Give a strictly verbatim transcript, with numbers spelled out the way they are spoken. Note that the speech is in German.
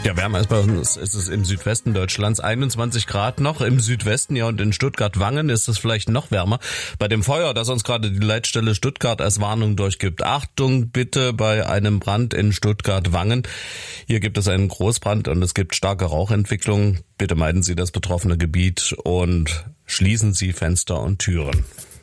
Ja, wärmer ist bei uns, ist es im Südwesten Deutschlands einundzwanzig Grad noch. Im Südwesten, ja, und in Stuttgart-Wangen ist es vielleicht noch wärmer. Bei dem Feuer, das uns gerade die Leitstelle Stuttgart als Warnung durchgibt. Achtung bitte bei einem Brand in Stuttgart-Wangen. Hier gibt es einen Großbrand und es gibt starke Rauchentwicklung. Bitte meiden Sie das betroffene Gebiet und schließen Sie Fenster und Türen.